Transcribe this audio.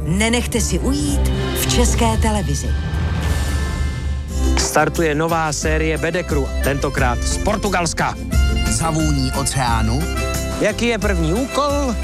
nenechte si ujít v České televizi. Startuje nová série Bedekru, tentokrát z Portugalska. Zavůní oceánu. Jaký je první úkol?